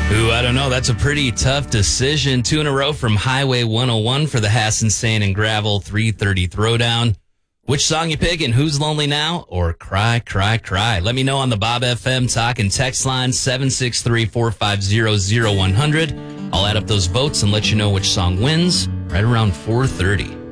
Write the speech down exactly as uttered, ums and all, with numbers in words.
Ooh, I don't know. That's a pretty tough decision. Two in a row from Highway one oh one for the Hassan Sand and Gravel three thirty Throwdown. Which song you picking? Who's Lonely Now or Cry, Cry, Cry? Let me know on the Bob F M talk and text line seven six three, four five zero, zero one zero zero. I'll add up those votes and let you know which song wins right around four thirty.